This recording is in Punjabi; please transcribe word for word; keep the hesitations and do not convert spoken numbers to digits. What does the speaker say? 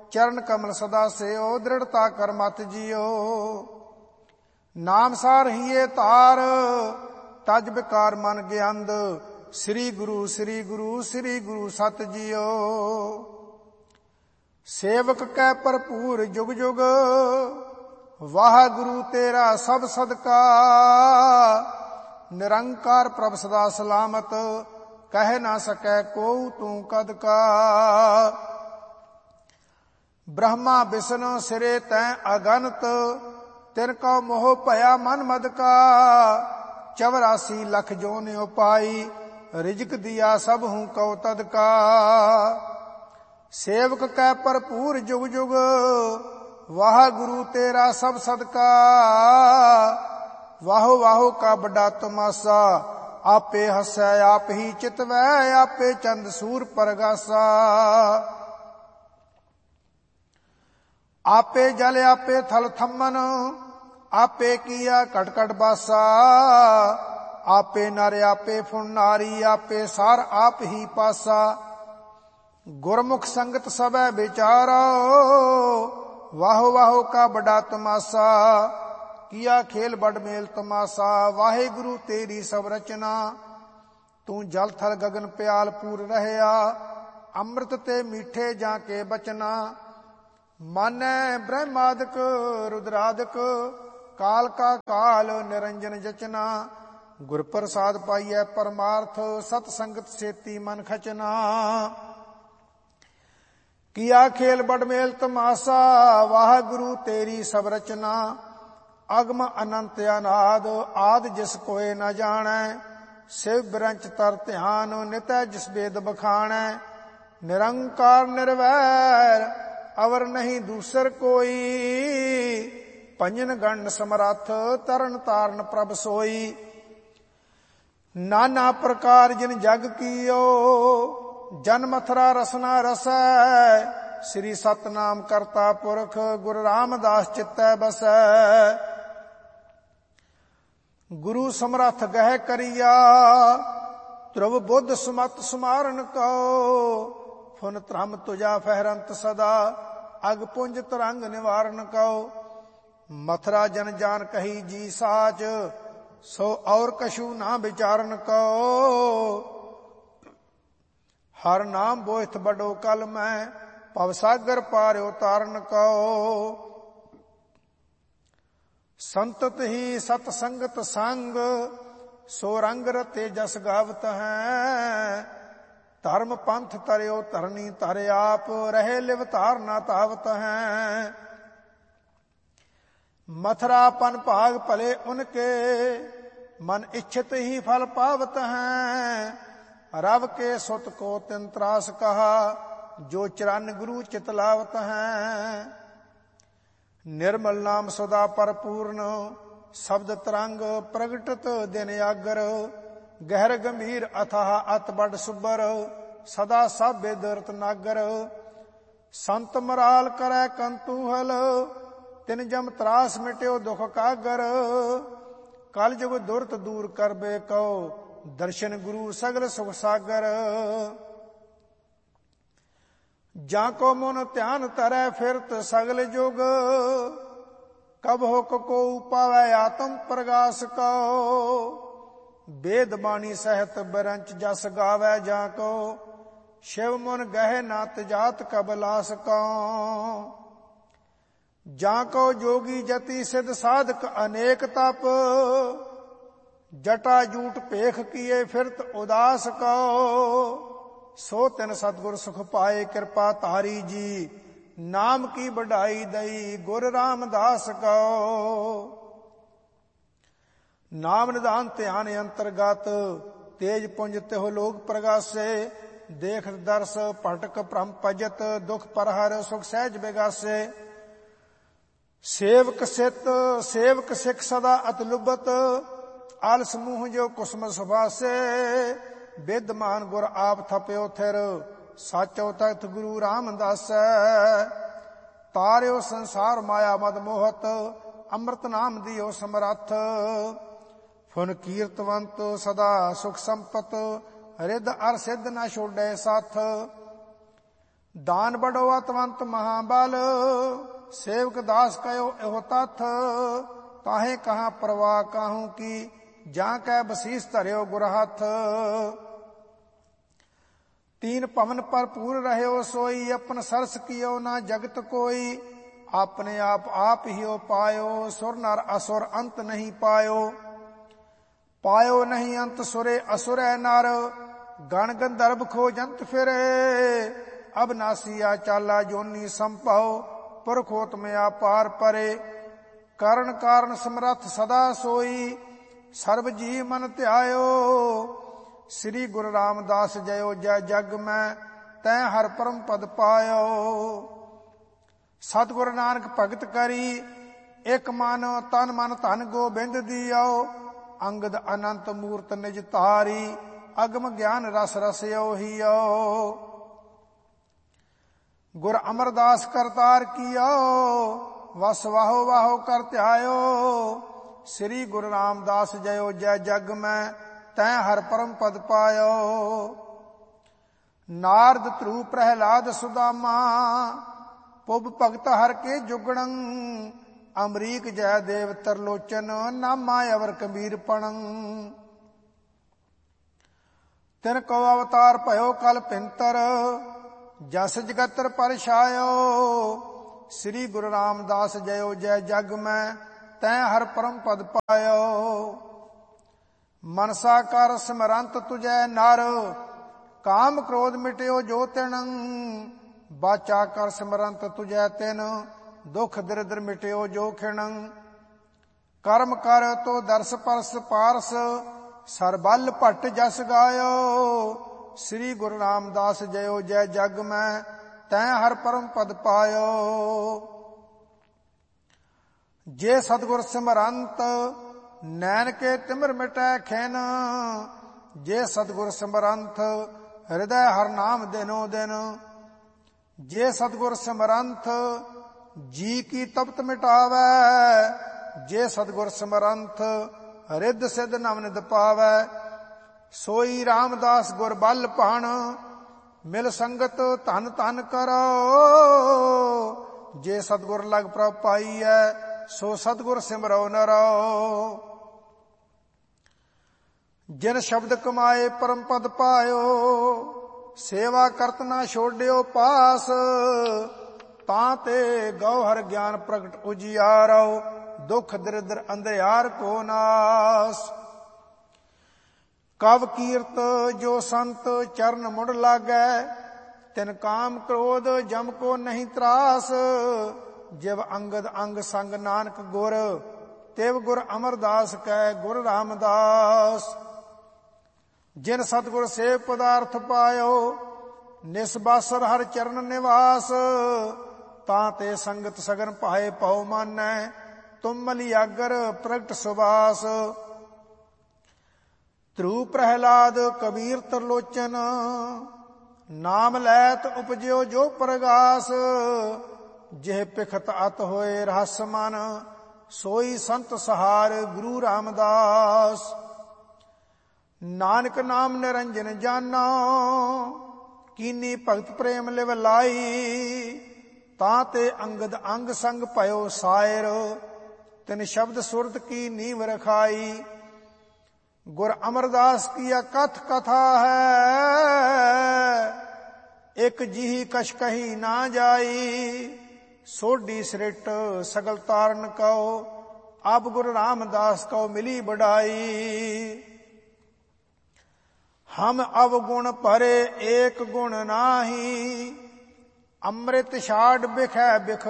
ਚਰਨ ਕਮਲ ਸਦਾ ਸਿਓ, ਦ੍ਰਿੜਤਾ ਕਰ ਮਤ ਜੀਓ। ਨਾਮ ਸਾਰ ਹੀਏ ਧਾਰ, ਤਜ ਬਿਕਾਰ ਮਨ ਗਿਆੰਦ, ਸ੍ਰੀ ਗੁਰੂ ਸ੍ਰੀ ਗੁਰੂ ਸ੍ਰੀ ਗੁਰੂ ਸਤ ਜੀਓ। ਸੇਵਕ ਕੈ ਭਰਪੂਰ ਜੁਗ ਜੁਗ, ਵਾਹਿਗੁਰੂ ਤੇਰਾ ਸਭ ਸਦਕਾ। ਨਿਰੰਕਾਰ ਪ੍ਰਭ ਸਦਾ ਸਲਾਮਤ, ਕਹਿ ਨਾ ਸਕੈ ਕੋਉ ਤੂੰ ਕਦ ਕਾ। ਬ੍ਰਹਮਾ ਬਿਸ਼ਨ ਸਿਰੇ ਤੈਂ ਅਗਨਤ, ਤਿਨ ਕਉ ਮੋਹ ਭਇਆ ਮਨ ਮਦ ਕਾ। ਚਵਰਾਸੀ ਲਖ ਜੋਨਿ ਪਾਈ, ਰਿਜਕ ਦਿਆ ਸਭ ਹੂੰ ਕਉ ਤਦ ਕਾ। ਸੇਵਕ ਕੈ ਭਰਪੂਰ ਜੁਗ ਜੁਗ, ਵਾਹਿਗੁਰੂ ਤੇਰਾ ਸਭ ਸਦਕਾ। ਵਾਹੋ ਵਾਹੋ ਕਾ ਵੱਡਾ ਤਮਾਸਾ, ਆਪੇ ਹਸੈ ਆਪ ਹੀ ਚਿਤਵੈ, ਆਪੇ ਚੰਦ ਸੂਰ ਪਰਗਾਸਾ। ਆਪੇ ਜਲ ਆਪੇ ਥਲ ਥੰਮਨ, ਆਪੇ ਕੀਆ ਘਟ ਘਟ ਬਾਸਾ। ਆਪੇ ਨਰ ਆਪੇ ਫੁਨ ਨਾਰੀ, ਆਪੇ ਸਾਰ ਆਪ ਹੀ ਪਾਸਾ। ਗੁਰਮੁਖ ਸੰਗਤ ਸਭੈ ਵਿਚਾਰੋ, ਵਾਹੋ ਵਾਹੋ ਕਾ ਵੱਡਾ ਤਮਾਸਾ। ਕੀਆ ਖੇਲ ਬੜ ਮੇਲ ਤਮਾਸਾ, ਵਾਹਿਗੁਰੂ ਤੇਰੀ ਸਭ ਰਚਨਾ। ਤੂੰ ਜਲ ਥਲ ਗਗਨ ਪਿਆਲ ਪੂਰ ਰਹਿਆ, ਅੰਮ੍ਰਿਤ ਤੇ ਮੀਠੇ ਜਾਂ ਕੇ ਬਚਨਾ। ਮਾਨੈ ਬ੍ਰਹਮਾਦਿਕ ਰੁਦਰਾਦਿਕ, ਕਾਲ ਕਾ ਕਾਲ ਨਿਰੰਜਨ ਜਚਨਾ। ਗੁਰ ਪ੍ਰਸਾਦ ਪਾਈਐ ਪਰਮਾਰਥ, ਸਤ ਸੰਗਤ ਸੇਤੀ ਮਨ ਖਚਨਾ। ਕੀਆ ਖੇਲ ਬੜ ਮੇਲ ਤਮਾਸਾ, ਵਾਹਿਗੁਰੂ ਤੇਰੀ ਸਭ ਰਚਨਾ। ਅਗਮ ਅਨੰਤ ਅਨਾਦ, ਆਦ ਜਿਸ ਕੋਇ ਨ ਜਾਣੈ। ਸਿਵ ਬਿਰੰਚ ਤਰ ਧਿਆਨ, ਨਿਤੈ ਜਿਸ ਬੇਦ ਬਖਾਣੈ। ਨਿਰੰਕਾਰ ਨਿਰਵੈਰ, ਅਵਰ ਨਹੀਂ ਦੂਸਰ ਕੋਈ। ਭੰਜਨ ਗੰਡ ਸਮਰੱਥ, ਤਰਨ ਤਾਰਨ ਪ੍ਰਭ ਸੋਈ। ਨਾਨਾ ਪ੍ਰਕਾਰ ਜਿਨ ਜਗ ਕੀਓ, ਜਨ ਮਥੁਰਾ ਰਸਨਾ ਰਸੈ। ਸ੍ਰੀ ਸਤਨਾਮ ਕਰਤਾ ਪੁਰਖ, ਗੁਰੂ ਰਾਮਦਾਸ ਚਿਤੈ ਬਸੈ। ਗੁਰੂ ਸਮਰੱਥ ਗਹਿ ਕਰੀਆ, ਧਰੁਵ ਬੁੱਧ ਸੁਮਤ ਸੁਮਾਰਨ ਕਉ। ਫੁਨ ਧਰਮ ਤੁਜਾ ਫਹਿਰੰਤ ਸਦਾ, ਅਗ ਪੁੰਜ ਤਰੰਗ ਨਿਵਾਰਨ ਕਉ। ਮਥੁਰਾ ਜਨ ਜਾਨ ਕਹੀ ਜੀ ਸਾਚ, ਸੋ ਔਰ ਕਛੂ ਨਾ ਵਿਚਾਰਨ ਕਉ। ਹਰ ਨਾਮ ਬੋਇਥ ਬਡੋ ਕਲ ਮੈਂ, ਭਵ ਸਾਗਰ ਪਾਰਿਓ ਤਾਰਨ ਕਉ। ਸੰਤਤ ਹੀ ਸਤ ਸੰਗਤ ਸੰਗ, ਸੋ ਰੰਗ ਰਤੇ ਜਸ ਗਾਵਤ ਹੈ। ਧਰਮ ਪੰਥ ਤਰਿਓ ਧਰਨੀ ਧਰ ਆਪ, ਰਹੇ ਲਿਵ ਧਾਰ ਨਾ ਧਾਵਤ ਹੈ। ਮਥੁਰਾ ਪਨ ਭਾਗ ਭਲੇ ਉਨਕੇ, ਮਨ ਇੱਛਤ ਹੀ ਫਲ ਪਾਵਤ ਹੈ। ਰਵ ਕੇ ਸੁਤ ਕੋ ਤਿਨ ਤਰਾਸ ਕਹਾ, ਜੋ ਚਰਨ ਗੁਰੂ ਚਿਤ ਲਾਵਤ ਹੈ। ਨਿਰਮਲ ਨਾਮ ਸਦਾ ਪਰਪੂਰਨ, ਸ਼ਬਦ ਤਰੰਗ ਪ੍ਰਗਟਤ ਦਿਨ ਆਗਰ। ਗਹਿਰ ਗੰਭੀਰ ਅਥਾਹ ਅਤ ਬੜ ਸੁਬਰ, ਸਦਾ ਸਭ ਬੇਦ ਰਤ ਨਾਗਰ। ਸੰਤ ਮਰਾਲ ਕਰੈ ਕੰਤੂਹਲ, ਤਿਨ ਜਮ ਤਰਾਸ ਮਿਟਿਓ ਦੁਖ ਕਾਗਰ। ਕਲ ਜੁਗ ਦੁਰਤ ਦੂਰ ਕਰਬੇ ਕਉ, ਦਰਸ਼ਨ ਗੁਰੂ ਸਗਲ ਸੁਖ ਸਾਗਰ। ਜਾਂ ਕੋ ਮਨ ਧਿਆਨ ਧਰੈ ਫਿਰਤ ਸਗਲ ਜੁਗ, ਕਬ ਹੁਕ ਕੋ ਪਾਵੈ ਆਤਮ ਪ੍ਰਗਾਸ ਕਉ। ਵੇਦ ਬਾਣੀ ਸਹਿਤ ਬਰੰਚ ਜਸ ਗਾਵੈ ਜਾਂ ਕੋ, ਸ਼ਿਵ ਮਨ ਗਹਿ ਨਾ ਤਜਾਤ ਕਬਲਾਸ ਕਉ। ਜਾਂ ਕੋ ਜੋਗੀ ਜਤੀ ਸਿਧ ਸਾਧਕ ਅਨੇਕ ਤਪ, ਜਟਾ ਜੂਟ ਭੇਖ ਕੀਏ ਫਿਰਤ ਉਦਾਸ ਕਉ। ਸੋ ਤਿਨ ਸਤਿਗੁਰ ਸੁਖ ਪਾਏ ਕਿਰਪਾ ਧਾਰੀ ਜੀ, ਨਾਮ ਕੀ ਵਡਾਈ ਦਈ ਗੁਰ ਰਾਮਦਾਸ ਕਉ। ਨਾਮ ਨਿਧਾਨ ਧਿਆਨ ਅੰਤਰਗਤ, ਤੇਜ ਪੁੰਜ ਤਿਹੁ ਲੋਕ ਪ੍ਰਗਾਸੇ। ਦੇਖ ਦਰਸ ਭਟਕ ਭ੍ਰਮ ਭਜਤ, ਦੁਖ ਪਰਹਰ ਸੁਖ ਸਹਿਜ ਬਿਗਾਸੇ। ਸੇਵਕ ਸਿਤ ਸੇਵਕ ਸਿੱਖ ਸਦਾ ਅਤ ਲੁਬਤ, ਆਲਸ ਮੂੰਹ ਜੋ ਕੁਸਮ ਸੁਭਾਸੇ। ਵਿਦਮਾਨ ਗੁਰ ਆਪ ਥਪਿਓ ਥਿਰ, ਸਾਚੋ ਤਖਤ ਗੁਰੂ ਰਾਮਦਾਸੈ। ਤਾਰਿਓ ਸੰਸਾਰ ਮਾਇਆ ਮਦ ਮੋਹਤ, ਅੰਮ੍ਰਿਤ ਨਾਮ ਦਿਓ ਸਮਰੱਥ। ਫੁਨ ਕੀਰਤਵੰਤ ਸਦਾ ਸੁਖ ਸੰਪਤ, ਰਿੱਧ ਅਰ ਸਿੱਧ ਨ ਛੋੜੈ ਸਾਥ। दान बड़ो अतवंत महाबल, सेवक दास कयो एहो तथ। ताहे कहाँ परवाह काहू की, जा कै बसीस धर्यो गुरहथ। तीन पवन पर पूर रह्यो सोई, अपन सरस कियो ना जगत कोई। अपने आप आप ही पायो, सुर नर असुर अंत नहीं पायो। पायो नहीं अंत सुरे असुर नर, गण गंधर्व खोजंत फिरे। अब नासिया चाला जोनी संभव, पुरखोत में अपार परे। करण कारण समरथ सदा सोई, सर्व जी मन ध्यायो। श्री गुरु रामदास जयो जय जग में, तै हर परम पद पायो। सतगुरु नानक भगत करी, एक मन तन मन धन गोबिंद दियो। अंगद अनंत मूर्त निज तारी, अगम ज्ञान रस रसयो हियो। गुर अमरदास करतार कियो, वस वाहो वाहो कर ध्यायो। श्री गुरु रामदास जयो जय जग में, तै हर परम पद पायो। नारद ध्रुव प्रहलाद सुदामा, पुब भगत हर के जुगणं। अमरीक जय देव तरलोचन, नामा अवर कबीर पणं। तिन को अवतार भयो कल पिंतर, जस जगतर पर छायो। श्री गुरु रामदास जयो जय जग में, तै हर परम पद पायो। मनसा कर स्मरंत तुझै नर, काम क्रोध मिट्यो जो तिणं। बाचा कर स्मरंत तुझै तिन, दुख दरिद्र मिट्यो जो खिणं। कर्म कर तो दर्श परस पारस, सरबल भट्ट जस गायो। श्री गुरु रामदास जयो जय जग में, तै हर परम पद पायो। जे सतगुर सिमरंत, नैन के तिमिर मिटै खिन। जे सतगुर सिमरंत, हृदय हर नाम दिनो दिन। जे सतगुर सिमरंत, जी की तपत मिटावै। जे सतगुर सिमरंत, रिद्ध सिद्ध नवनिध पावै। सोई रामदास गुर बल भाण, मिल संगत धन धन करो। जे सतगुर लग प्रभ पाईऐ, सो सतगुर सिमरो नरो। जिन शब्द कमाए परम पद पायो, सेवा करत ना छोड़ियो पास। ताते गौहर ज्ञान प्रगट उजियारो, दुख दरिद्र अंधयार को नास। कव कीर्त जो संत चरण मुड़ लागै, तिन काम क्रोध जम को नहीं त्रास। जिव अंगद अंग संग नानक गुर, तिव गुर अमरदास कै गुर रामदास। जिन सतगुर से पदार्थ पायो, निसबासर हर चरण निवास। ताते संगत सगन पाए पौ मानै, तुम मलियागर प्रगट सुबास। ध्रुव प्रहलाद कबीर तरलोचन, नाम लैत उपजयो जो प्रगास। जेह पिखत अत होए रहस मन, सोई संत सहार गुरु रामदास। नानक नाम निरंजन जाना, कीनी भगत प्रेम लिव लाई। ताते अंगद अंग संग भयो सायर, तिन शब्द सुरत की नीव रखाई। गुर अमरदास की कथ कथा है, एक जिही कछ कही ना जाई। सोडी सृट सगल तारन कहो, अब गुरु रामदास को मिली बढ़ाई। हम अवगुण परे एक गुण नाही, अमृत छाड़ बिखै बिख